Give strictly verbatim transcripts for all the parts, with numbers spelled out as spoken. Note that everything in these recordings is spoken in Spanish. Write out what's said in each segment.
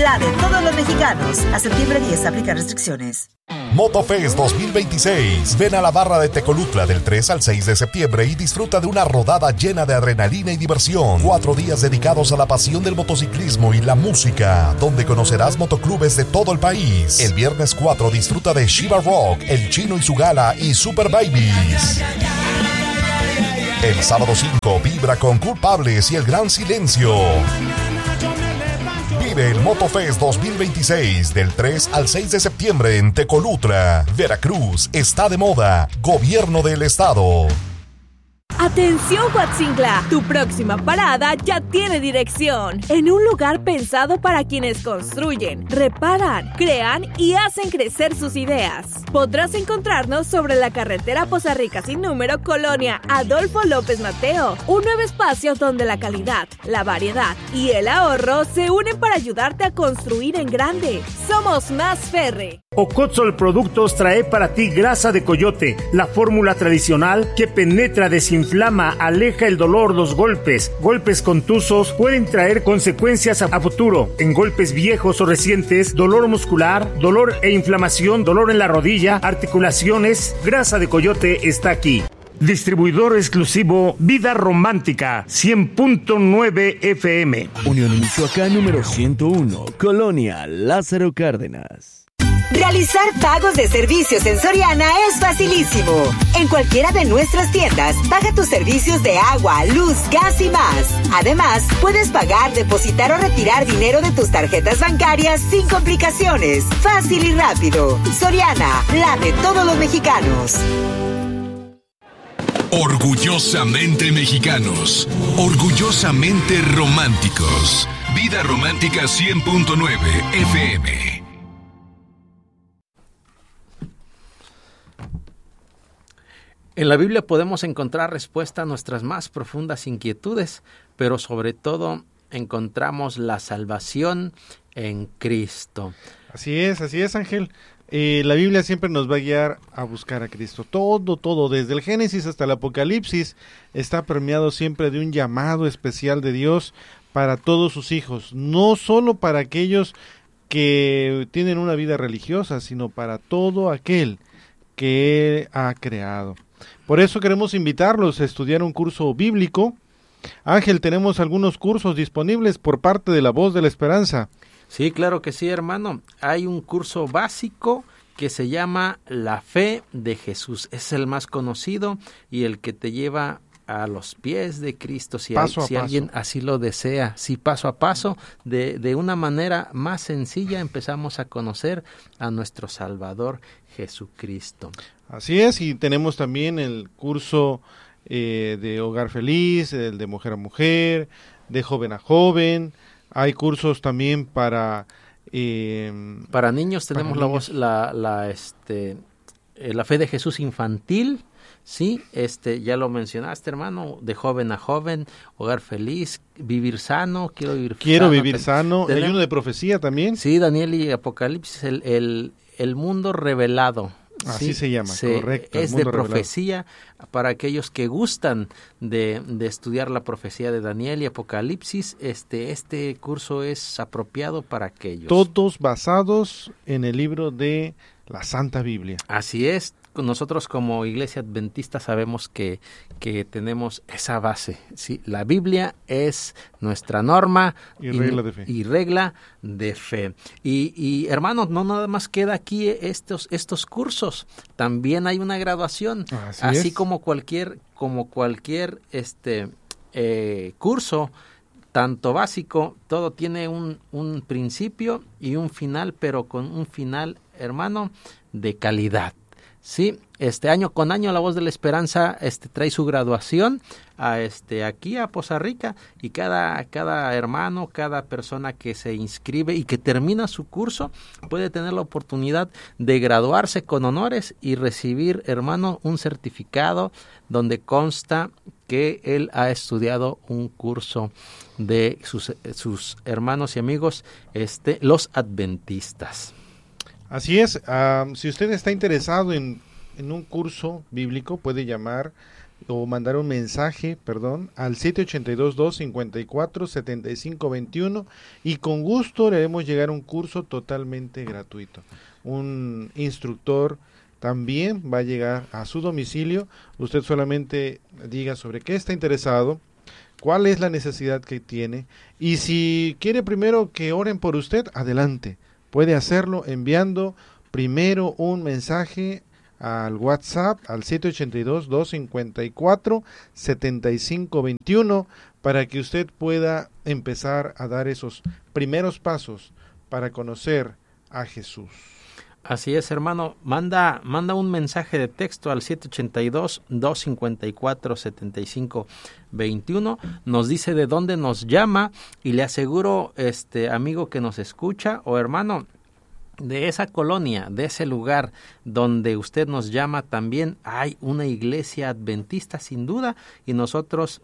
la de todos los mexicanos. A septiembre diez aplica restricciones. MotoFest dos mil veintiséis. Ven a la barra de Tecolutla del tres al seis de septiembre y disfruta de una rodada llena de adrenalina y diversión. Cuatro días dedicados a la pasión del motociclismo y la música, donde conocerás motoclubes de todo el país. El viernes cuatro disfruta de Shiva Rock, El Chino y su Gala y Super Babies. El sábado cinco vibra con Culpables y El Gran Silencio. Vive el MotoFest dos mil veintiséis del tres al seis de septiembre en Tecolutla. Veracruz está de moda. Gobierno del Estado. ¡Atención, Huatzingla! Tu próxima parada ya tiene dirección. En un lugar pensado para quienes construyen, reparan, crean y hacen crecer sus ideas. Podrás encontrarnos sobre la carretera Poza Rica sin número, Colonia Adolfo López Mateo. Un nuevo espacio donde la calidad, la variedad y el ahorro se unen para ayudarte a construir en grande. Somos Más Ferre. Ocotzol Productos trae para ti grasa de coyote, la fórmula tradicional que penetra, desinflama, aleja el dolor, los golpes. Golpes contusos pueden traer consecuencias a futuro. En golpes viejos o recientes, dolor muscular, dolor e inflamación, dolor en la rodilla, articulaciones, grasa de coyote está aquí. Distribuidor exclusivo Vida Romántica, cien punto nueve F M. Unión Michoacán número ciento uno, Colonia Lázaro Cárdenas. Realizar pagos de servicios en Soriana es facilísimo. En cualquiera de nuestras tiendas, paga tus servicios de agua, luz, gas y más. Además, puedes pagar, depositar o retirar dinero de tus tarjetas bancarias sin complicaciones. Fácil y rápido. Soriana, la de todos los mexicanos. Orgullosamente mexicanos. Orgullosamente románticos. Vida Romántica cien punto nueve F M. En la Biblia podemos encontrar respuesta a nuestras más profundas inquietudes, pero sobre todo encontramos la salvación en Cristo. Así es, así es, Ángel. Eh, la Biblia siempre nos va a guiar a buscar a Cristo. Todo, todo, desde el Génesis hasta el Apocalipsis, está permeado siempre de un llamado especial de Dios para todos sus hijos, no solo para aquellos que tienen una vida religiosa, sino para todo aquel que Él ha creado. Por eso queremos invitarlos a estudiar un curso bíblico. Ángel, tenemos algunos cursos disponibles por parte de La Voz de la Esperanza. Sí, claro que sí, hermano. Hay un curso básico que se llama La Fe de Jesús. Es el más conocido y el que te lleva a los pies de Cristo, si, hay, si alguien así lo desea. Sí, paso a paso, de, de una manera más sencilla empezamos a conocer a nuestro Salvador Jesucristo. Así es, y tenemos también el curso eh, de Hogar Feliz, el de Mujer a Mujer, de Joven a Joven. Hay cursos también para... Eh, para niños tenemos para la niños. voz, la, la, este, eh, la Fe de Jesús infantil. Sí, este, ya lo mencionaste, hermano, de Joven a Joven, Hogar Feliz, Vivir Sano, Quiero Vivir Quiero Sano. Quiero Vivir Sano, Tenemos, hay uno de profecía también. Sí, Daniel y Apocalipsis, el, el, el mundo revelado. Así sí, se llama, se, correcto. Es de profecía revelado. Para aquellos que gustan de, de estudiar la profecía de Daniel y Apocalipsis, este, este curso es apropiado para aquellos. Todos basados en el libro de la Santa Biblia. Así es. Nosotros como Iglesia Adventista sabemos que, que tenemos esa base, ¿sí? La Biblia es nuestra norma y regla de fe. Y, regla de fe. Y, y hermanos, no nada más queda aquí estos, estos cursos, también hay una graduación, así, así es. como cualquier, como cualquier este eh, curso, tanto básico, todo tiene un, un principio y un final, pero con un final, hermano, de calidad. Sí, este año con año La Voz de la Esperanza este trae su graduación a este aquí a Poza Rica y cada cada hermano, cada persona que se inscribe y que termina su curso puede tener la oportunidad de graduarse con honores y recibir, hermano, un certificado donde consta que él ha estudiado un curso de sus sus hermanos y amigos este los adventistas. Así es, uh, si usted está interesado en, en un curso bíblico, puede llamar o mandar un mensaje, perdón, al siete ocho dos, dos cinco cuatro, siete cinco dos uno y con gusto le haremos llegar un curso totalmente gratuito. Un instructor también va a llegar a su domicilio. Usted solamente diga sobre qué está interesado, cuál es la necesidad que tiene, y si quiere primero que oren por usted, adelante. Puede hacerlo enviando primero un mensaje al WhatsApp al siete ocho dos, dos cinco cuatro, siete cinco dos uno para que usted pueda empezar a dar esos primeros pasos para conocer a Jesús. Así es, hermano. Manda manda un mensaje de texto al siete ocho dos, dos cinco cuatro, siete cinco dos uno. Nos dice de dónde nos llama y le aseguro, este amigo que nos escucha o hermano, de esa colonia, de ese lugar donde usted nos llama, también hay una iglesia adventista sin duda, y nosotros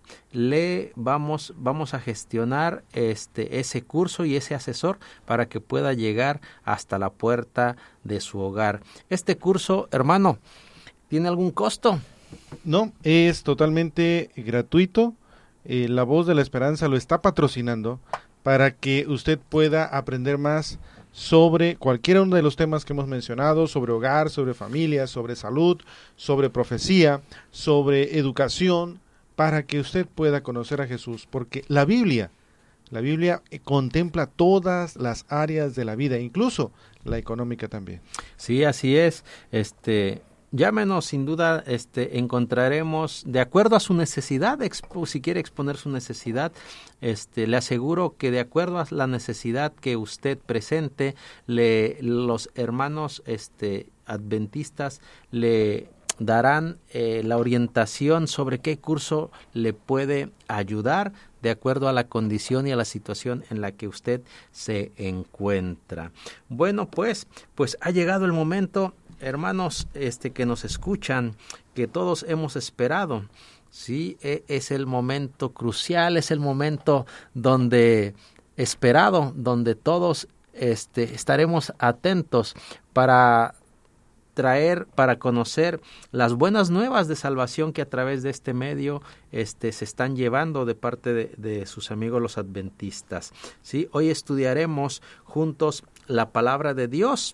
le vamos vamos a gestionar este ese curso y ese asesor para que pueda llegar hasta la puerta de su hogar. Este curso, hermano, ¿tiene algún costo? No, es totalmente gratuito. Eh, la Voz de la Esperanza lo está patrocinando para que usted pueda aprender más sobre cualquiera uno de los temas que hemos mencionado, sobre hogar, sobre familia, sobre salud, sobre profecía, sobre educación, para que usted pueda conocer a Jesús, porque la Biblia, la Biblia contempla todas las áreas de la vida, incluso la económica también. Sí, así es. Este, llámenos, sin duda, este, encontraremos, de acuerdo a su necesidad, expo, si quiere exponer su necesidad, este, le aseguro que de acuerdo a la necesidad que usted presente, le, los hermanos este, adventistas le darán eh, la orientación sobre qué curso le puede ayudar de acuerdo a la condición y a la situación en la que usted se encuentra. Bueno, pues, pues ha llegado el momento, hermanos, este que nos escuchan, que todos hemos esperado. Sí, es el momento crucial, es el momento donde esperado, donde todos este, estaremos atentos para traer, para conocer las buenas nuevas de salvación que a través de este medio este, se están llevando de parte de, de sus amigos los adventistas. Sí, hoy estudiaremos juntos la palabra de Dios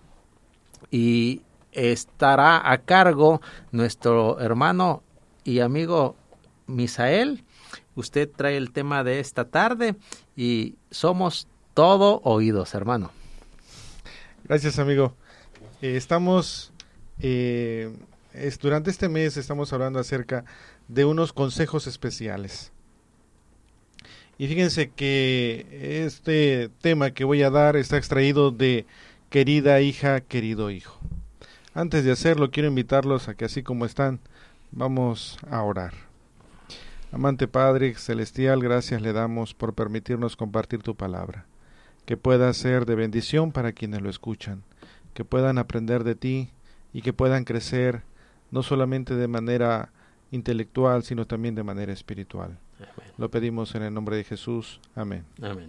y estará a cargo nuestro hermano y amigo Misael. Usted trae el tema de esta tarde y somos todo oídos, hermano. Gracias, amigo. Eh, estamos, eh, es, durante este mes estamos hablando acerca de unos consejos especiales. Y fíjense que este tema que voy a dar está extraído de Querida hija, querido hijo. Antes de hacerlo, quiero invitarlos a que así como están, vamos a orar. Amante Padre Celestial, gracias le damos por permitirnos compartir tu palabra, que pueda ser de bendición para quienes lo escuchan, que puedan aprender de ti y que puedan crecer no solamente de manera intelectual, sino también de manera espiritual. Amén. Lo pedimos en el nombre de Jesús. Amén. Amén.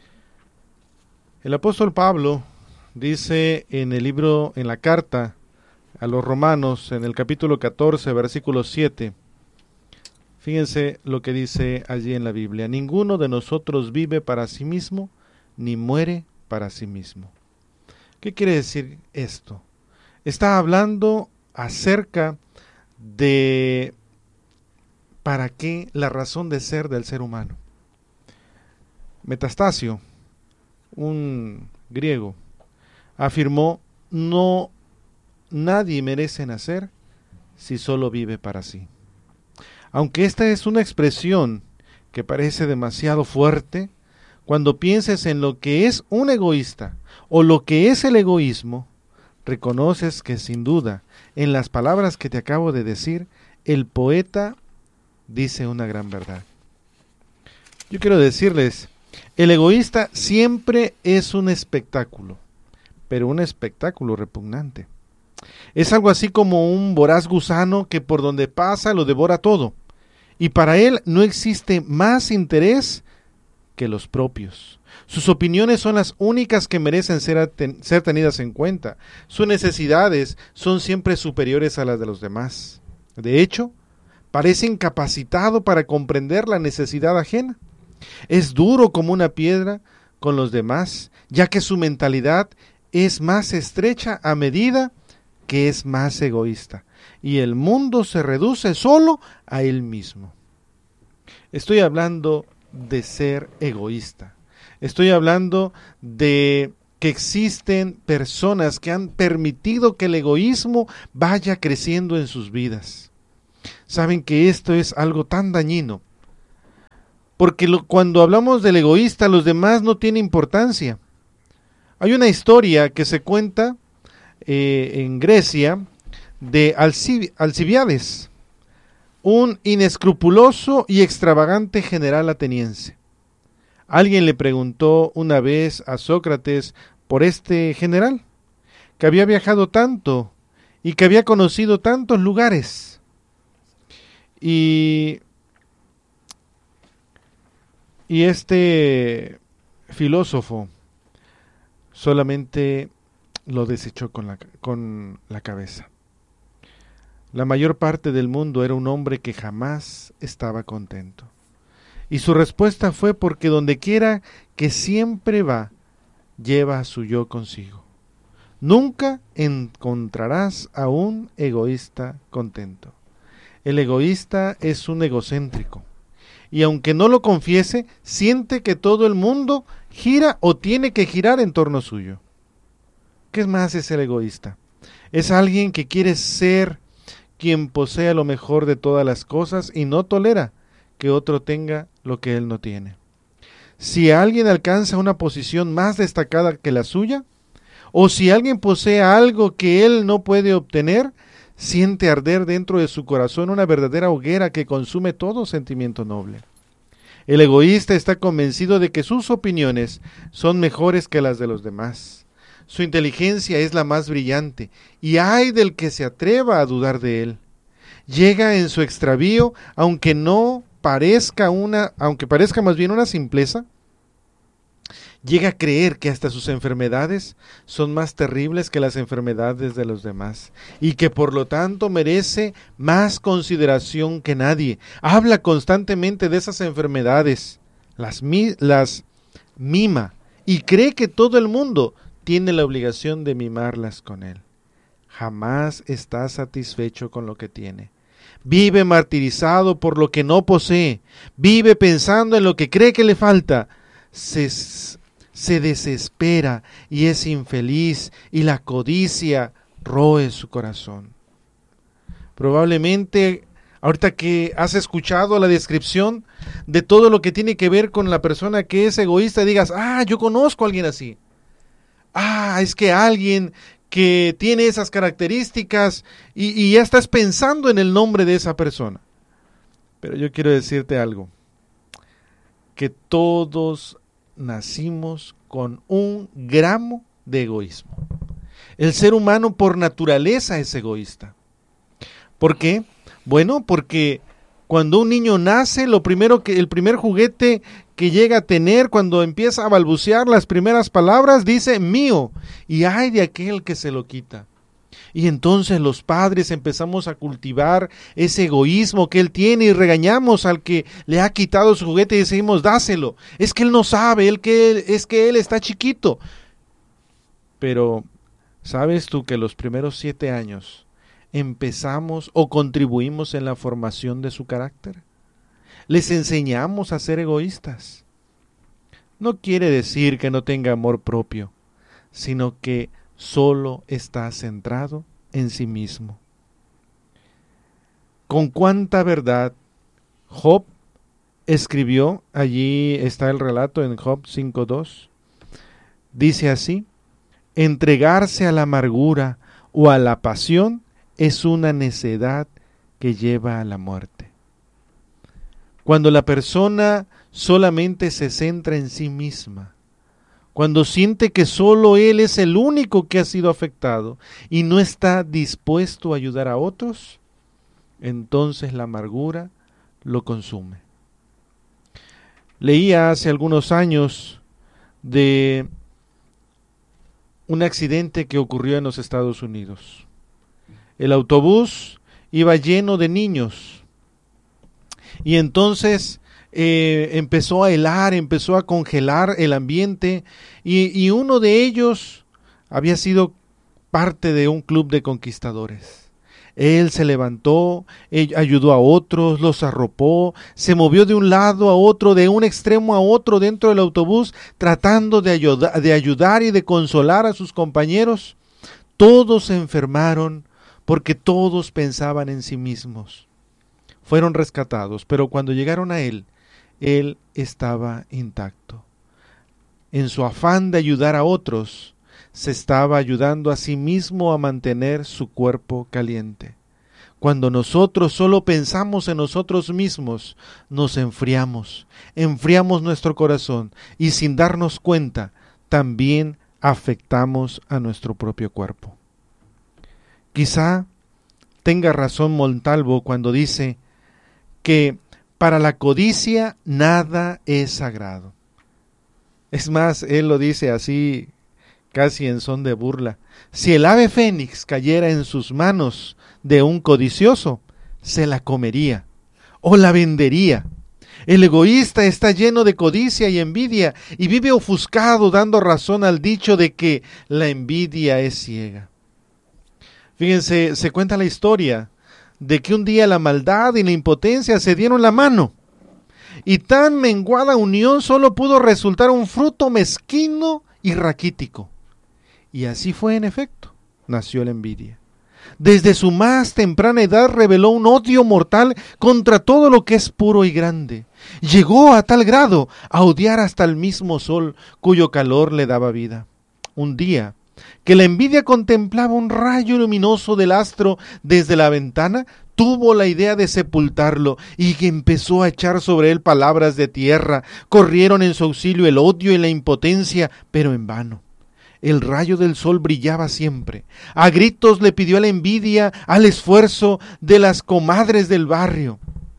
El apóstol Pablo dice en el libro, en la carta a los Romanos, en el capítulo catorce, versículo siete, fíjense lo que dice allí en la Biblia: ninguno de nosotros vive para sí mismo, ni muere para sí mismo. ¿Qué quiere decir esto? Está hablando acerca de para qué, la razón de ser del ser humano. Metastasio, un griego, afirmó: no, nadie merece nacer si solo vive para sí. Aunque esta es una expresión que parece demasiado fuerte, cuando pienses en lo que es un egoísta o lo que es el egoísmo, reconoces que sin duda, en las palabras que te acabo de decir, el poeta dice una gran verdad. Yo quiero decirles, el egoísta siempre es un espectáculo, pero un espectáculo repugnante. Es algo así como un voraz gusano que por donde pasa lo devora todo, y para él no existe más interés que los propios. Sus opiniones son las únicas que merecen ser, ten, ser tenidas en cuenta. Sus necesidades son siempre superiores a las de los demás. De hecho, parece incapacitado para comprender la necesidad ajena. Es duro como una piedra con los demás, ya que su mentalidad es más estrecha a medida que es más egoísta, y el mundo se reduce solo a él mismo. Estoy hablando de ser egoísta. Estoy hablando de que existen personas que han permitido que el egoísmo vaya creciendo en sus vidas. Saben que esto es algo tan dañino, porque lo, cuando hablamos del egoísta, los demás no tienen importancia. Hay una historia que se cuenta eh, en Grecia de Alci- Alcibiades, un inescrupuloso y extravagante general ateniense. Alguien le preguntó una vez a Sócrates por este general, que había viajado tanto y que había conocido tantos lugares. Y, y este filósofo solamente lo desechó con la, con la cabeza. La mayor parte del mundo era un hombre que jamás estaba contento. Y su respuesta fue porque donde quiera que siempre va, lleva a su yo consigo. Nunca encontrarás a un egoísta contento. El egoísta es un egocéntrico. Y aunque no lo confiese, siente que todo el mundo gira o tiene que girar en torno suyo. ¿Qué más es el egoísta? Es alguien que quiere ser quien posea lo mejor de todas las cosas y no tolera que otro tenga lo que él no tiene. Si alguien alcanza una posición más destacada que la suya, o si alguien posee algo que él no puede obtener, siente arder dentro de su corazón una verdadera hoguera que consume todo sentimiento noble. El egoísta está convencido de que sus opiniones son mejores que las de los demás. Su inteligencia es la más brillante, y ay del que se atreva a dudar de él. Llega en su extravío, aunque no parezca una, aunque parezca más bien una simpleza, llega a creer que hasta sus enfermedades son más terribles que las enfermedades de los demás, y que por lo tanto merece más consideración que nadie. Habla constantemente de esas enfermedades, las, mi, las mima, y cree que todo el mundo tiene la obligación de mimarlas con él. Jamás está satisfecho con lo que tiene. Vive martirizado por lo que no posee. Vive pensando en lo que cree que le falta. Se, se desespera y es infeliz, y la codicia roe su corazón. Probablemente, ahorita que has escuchado la descripción de todo lo que tiene que ver con la persona que es egoísta, digas, ah, yo conozco a alguien así. Ah, es que alguien que tiene esas características y, y ya estás pensando en el nombre de esa persona. Pero yo quiero decirte algo, que todos nacimos con un gramo de egoísmo. El ser humano por naturaleza es egoísta. ¿Por qué? Bueno, porque cuando un niño nace, lo primero que, el primer juguete que llega a tener, cuando empieza a balbucear las primeras palabras, dice mío, y ay de aquel que se lo quita. Y entonces los padres empezamos a cultivar ese egoísmo que él tiene y regañamos al que le ha quitado su juguete y decimos, dáselo. Es que él no sabe, él que él, es que él está chiquito. Pero, ¿sabes tú que los primeros siete años empezamos o contribuimos en la formación de su carácter? Les enseñamos a ser egoístas. No quiere decir que no tenga amor propio, sino que solo está centrado en sí mismo. Con cuánta verdad Job escribió, allí está el relato en Job cinco dos, dice así, entregarse a la amargura o a la pasión es una necedad que lleva a la muerte. Cuando la persona solamente se centra en sí misma, cuando siente que solo él es el único que ha sido afectado y no está dispuesto a ayudar a otros, entonces la amargura lo consume. Leía hace algunos años de un accidente que ocurrió en los Estados Unidos. El autobús iba lleno de niños Y entonces eh, empezó a helar, empezó a congelar el ambiente, y, y uno de ellos había sido parte de un club de conquistadores. Él se levantó, él ayudó a otros, los arropó, se movió de un lado a otro, de un extremo a otro dentro del autobús, tratando de, ayuda, de ayudar y de consolar a sus compañeros. Todos se enfermaron porque todos pensaban en sí mismos. Fueron rescatados, pero cuando llegaron a él, él estaba intacto. En su afán de ayudar a otros, se estaba ayudando a sí mismo a mantener su cuerpo caliente. Cuando nosotros solo pensamos en nosotros mismos, nos enfriamos, enfriamos nuestro corazón y sin darnos cuenta, también afectamos a nuestro propio cuerpo. Quizá tenga razón Montalvo cuando dice que para la codicia nada es sagrado. Es más, él lo dice así, casi en son de burla. Si el ave fénix cayera en sus manos de un codicioso, se la comería o la vendería. El egoísta está lleno de codicia y envidia y vive ofuscado, dando razón al dicho de que la envidia es ciega. Fíjense, se cuenta la historia de que un día la maldad y la impotencia se dieron la mano, y tan menguada unión solo pudo resultar un fruto mezquino y raquítico. Y así fue en efecto, nació la envidia. Desde su más temprana edad reveló un odio mortal contra todo lo que es puro y grande. Llegó a tal grado a odiar hasta el mismo sol, cuyo calor le daba vida. Un día, que la envidia contemplaba un rayo luminoso del astro desde la ventana, tuvo la idea de sepultarlo y que empezó a echar sobre él palabras de tierra. Corrieron en su auxilio el odio y la impotencia, pero en vano. El rayo del sol brillaba siempre. A gritos le pidió a la envidia, al esfuerzo de las comadres del barrio.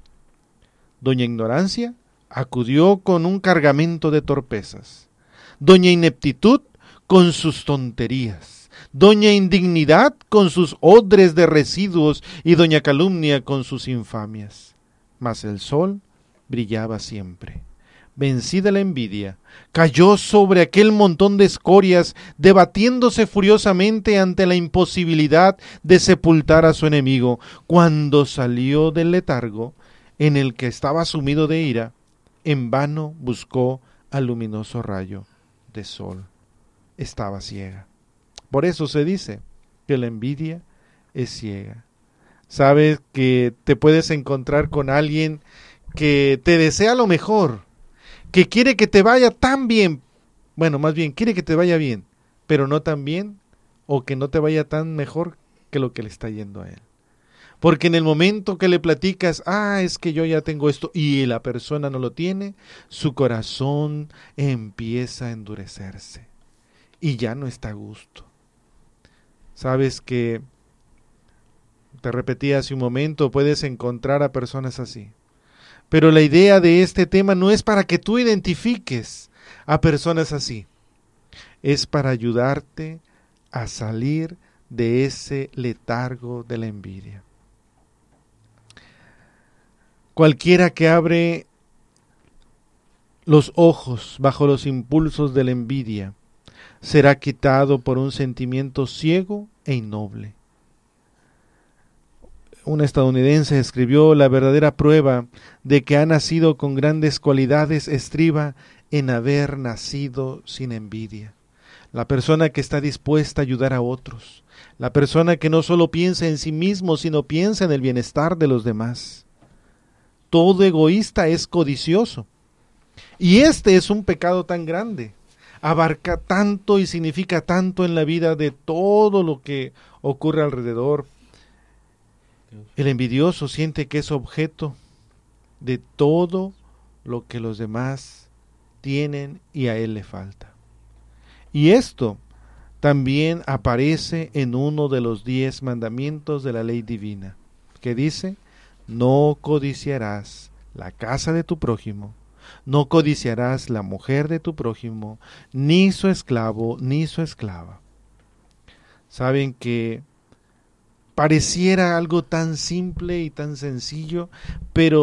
Doña Ignorancia acudió con un cargamento de torpezas. Doña Ineptitud con sus tonterías. Doña Indignidad con sus odres de residuos y Doña Calumnia con sus infamias. Mas el sol brillaba siempre. Vencida la envidia, cayó sobre aquel montón de escorias, debatiéndose furiosamente ante la imposibilidad de sepultar a su enemigo. Cuando salió del letargo en el que estaba sumido de ira, en vano buscó al luminoso rayo de sol. Estaba ciega. Por eso se dice que la envidia es ciega. Sabes que te puedes encontrar con alguien que te desea lo mejor, que quiere que te vaya tan bien, bueno, más bien quiere que te vaya bien, pero no tan bien, o que no te vaya tan mejor que lo que le está yendo a él. Porque en el momento que le platicas, ah, es que yo ya tengo esto, y la persona no lo tiene, su corazón empieza a endurecerse, y ya no está a gusto. Sabes que, te repetí hace un momento, puedes encontrar a personas así. Pero la idea de este tema no es para que tú identifiques a personas así. Es para ayudarte a salir de ese letargo de la envidia. Cualquiera que abre los ojos bajo los impulsos de la envidia será quitado por un sentimiento ciego e innoble. Un estadounidense escribió: la verdadera prueba de que ha nacido con grandes cualidades estriba en haber nacido sin envidia. La persona que está dispuesta a ayudar a otros, la persona que no solo piensa en sí mismo, sino piensa en el bienestar de los demás. Todo egoísta es codicioso. Y este es un pecado tan grande, abarca tanto y significa tanto en la vida de todo lo que ocurre alrededor. El envidioso siente que es objeto de todo lo que los demás tienen y a él le falta. Y esto también aparece en uno de los diez mandamientos de la ley divina, que dice: no codiciarás la casa de tu prójimo, no codiciarás la mujer de tu prójimo, ni su esclavo, ni su esclava. Saben que pareciera algo tan simple y tan sencillo, pero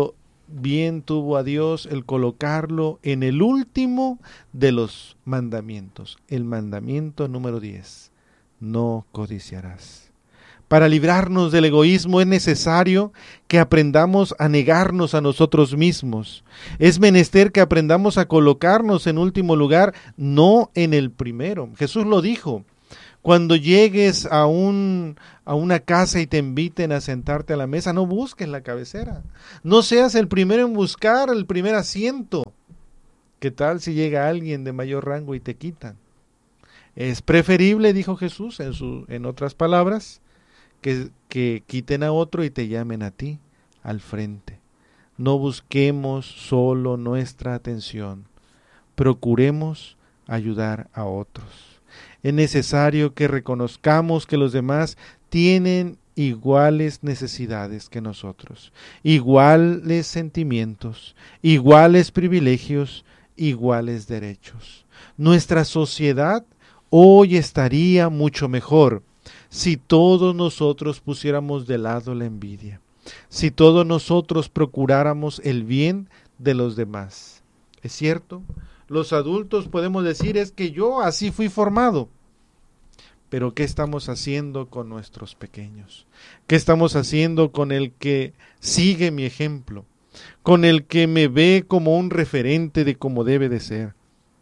bien tuvo a Dios el colocarlo en el último de los mandamientos, el mandamiento número diez, no codiciarás. Para librarnos del egoísmo es necesario que aprendamos a negarnos a nosotros mismos. Es menester que aprendamos a colocarnos en último lugar, no en el primero. Jesús lo dijo. Cuando llegues a, un, a una casa y te inviten a sentarte a la mesa, no busques la cabecera. No seas el primero en buscar el primer asiento. ¿Qué tal si llega alguien de mayor rango y te quitan? Es preferible, dijo Jesús en, su, en otras palabras, Que, que quiten a otro y te llamen a ti al frente. No busquemos solo nuestra atención, procuremos ayudar a otros. Es necesario que reconozcamos que los demás tienen iguales necesidades que nosotros, iguales sentimientos, iguales privilegios, iguales derechos. Nuestra sociedad hoy estaría mucho mejor si todos nosotros pusiéramos de lado la envidia, si todos nosotros procuráramos el bien de los demás. ¿Es cierto? Los adultos podemos decir, es que yo así fui formado. Pero ¿qué estamos haciendo con nuestros pequeños? ¿Qué estamos haciendo con el que sigue mi ejemplo? Con el que me ve como un referente de cómo debe de ser.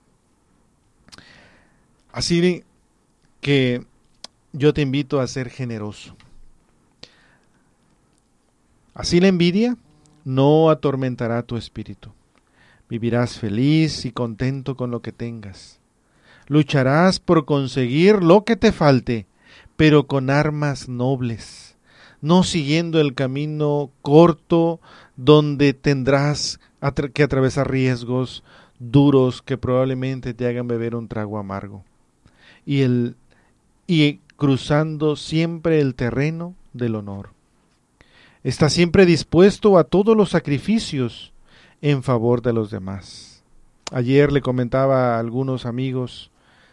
Así que yo te invito a ser generoso. Así la envidia no atormentará tu espíritu. Vivirás feliz y contento con lo que tengas. Lucharás por conseguir lo que te falte, pero con armas nobles, no siguiendo el camino corto donde tendrás que atravesar riesgos duros que probablemente te hagan beber un trago amargo. Y el y cruzando siempre el terreno del honor. Está siempre dispuesto a todos los sacrificios en favor de los demás. Ayer le comentaba a algunos amigos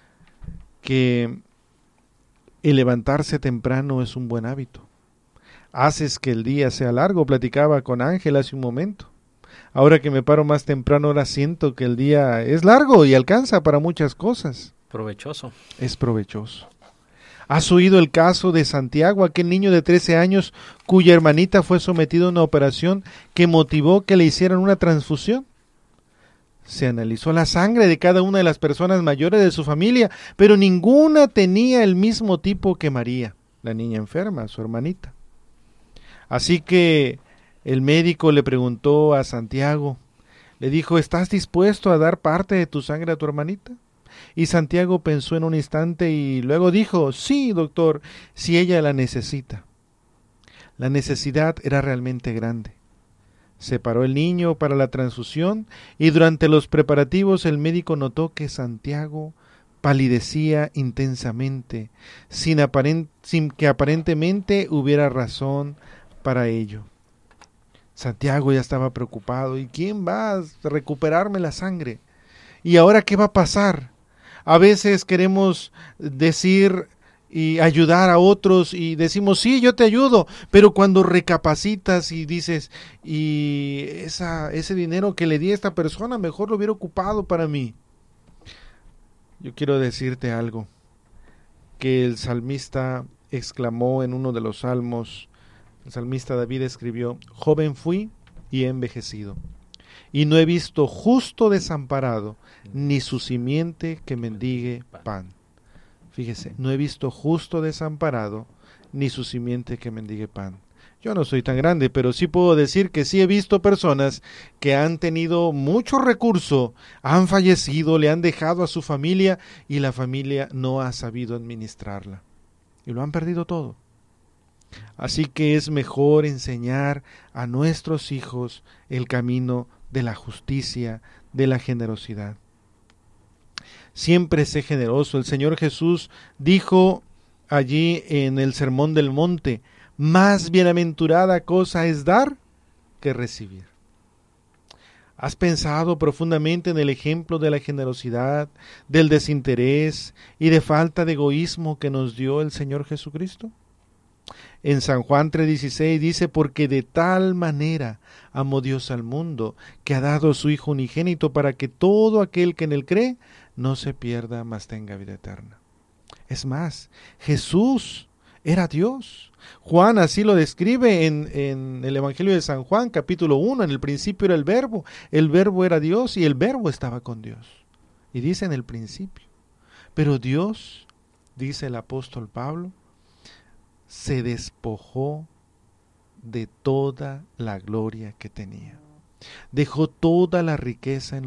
que el levantarse temprano es un buen hábito. Haces que el día sea largo. Platicaba con Ángel hace un momento. Ahora que me paro más temprano, ahora siento que el día es largo y alcanza para muchas cosas. Provechoso. Es provechoso. ¿Has oído el caso de Santiago, aquel niño de trece años cuya hermanita fue sometida a una operación que motivó que le hicieran una transfusión? Se analizó la sangre de cada una de las personas mayores de su familia, pero ninguna tenía el mismo tipo que María, la niña enferma, su hermanita. Así que el médico le preguntó a Santiago, le dijo, ¿estás dispuesto a dar parte de tu sangre a tu hermanita? Y Santiago pensó en un instante y luego dijo, sí, doctor, si ella la necesita. La necesidad era realmente grande. Separó el niño para la transfusión y durante los preparativos el médico notó que Santiago palidecía intensamente, sin, aparent- sin que aparentemente hubiera razón para ello. Santiago ya estaba preocupado. ¿Y quién va a recuperarme la sangre? ¿Y ahora qué va a pasar? A veces queremos decir y ayudar a otros y decimos, sí, yo te ayudo, pero cuando recapacitas y dices, y esa, ese dinero que le di a esta persona, mejor lo hubiera ocupado para mí. Yo quiero decirte algo, que el salmista exclamó en uno de los salmos, el salmista David escribió, joven fui y he envejecido, y no he visto justo desamparado, ni su simiente que mendigue pan. Fíjese, no he visto justo desamparado, ni su simiente que mendigue pan. Yo no soy tan grande, pero sí puedo decir que sí he visto personas que han tenido mucho recurso, han fallecido, le han dejado a su familia y la familia no ha sabido administrarla. Y lo han perdido todo. Así que es mejor enseñar a nuestros hijos el camino de la justicia, de la generosidad. Siempre sé generoso. El Señor Jesús dijo allí en el Sermón del Monte, más bienaventurada cosa es dar que recibir. ¿Has pensado profundamente en el ejemplo de la generosidad, del desinterés y de falta de egoísmo que nos dio el Señor Jesucristo? En San Juan tres dieciséis dice, porque de tal manera amó Dios al mundo, que ha dado a su Hijo unigénito para que todo aquel que en él cree no se pierda, mas tenga vida eterna. Es más, Jesús era Dios. Juan así lo describe en, en el Evangelio de San Juan, capítulo uno. En el principio era el Verbo, el Verbo era Dios y el Verbo estaba con Dios. Y dice en el principio. Pero Dios, dice el apóstol Pablo, se despojó de toda la gloria que tenía. Dejó toda la riqueza en